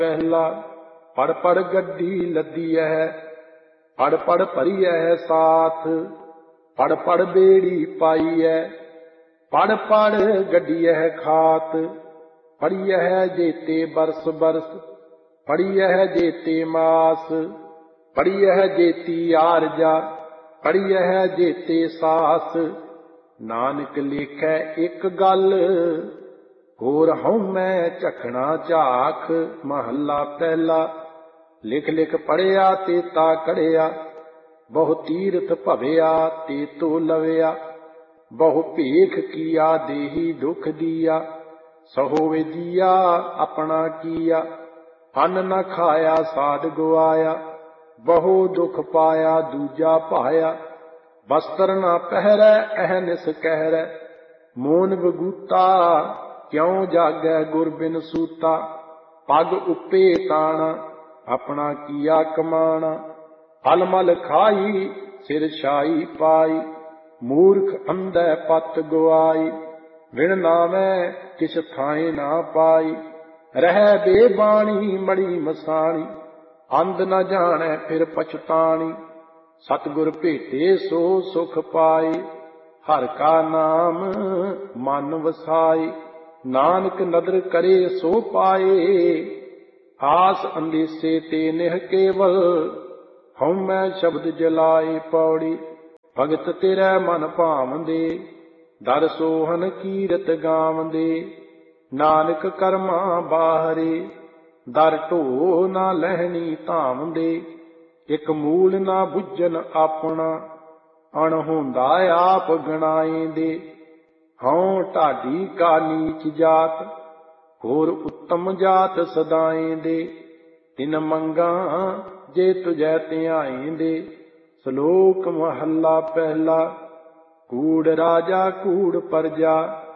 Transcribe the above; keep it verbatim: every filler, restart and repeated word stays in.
पहला पढ़ पढ़ गड्डी लदी है, पढ़ पढ़ भरी है साथ, पढ़ पढ़ बेड़ी पाई है, पढ़ पढ़ गड्डी है खात। पढ़ी है जेते बरस बरस, पढ़ी है जेते मास, पढ़ी है जेती आरजा, पढ़ी है जेते सास। नानक लेखै एक गल, होर हऊँ मैं झखना झाख। महला पहला लिख लिख पढ़िया तेता कढ़िया, बहु तीरथ भविया ते तो लविया। बहु भेख किया देही दुख दिया, सहो विदिया अपना किया। अन्न न खाया साध गुआया, बहु दुख पाया दूजा भाया। वस्त्र न पहरै अहनिस कहरै, मोन बगूता क्यों जागै गुर बिन सूता। पग उपे ताना अपना किया कमाना, फल मल खाई सिर छाई पाई। मूर्ख अंधे पत गुआई, बिन नामै किस थाए ना पाई। रह बेबाणी मड़ी मसाणी, अंध न जाने फिर पछताणी। सतगुर भेटे सो सुख पाई, हर का नाम मन वसाई। नानक नदर करे सो पाए, आस अंदेसे ते निह केवल। हऊँ मैं शब्द जलाए पौड़ी, भगत तेरै मन भावंदे। दर सोहन कीरत गावंदे, नानक कर्मा बाहरे। दर ढो ना लहनी धावंदे, इक मूल ना बुझन अपना। अणहोंदा आप गणाएंदे, हऊँ ढाडी का नीच जात, होर उत्तम जात सदाएंदे। तिन मंगा जे तुझै ध्याएंदे। श्लोक महला पहला। कूड़ राजा कूड़ प्रजा,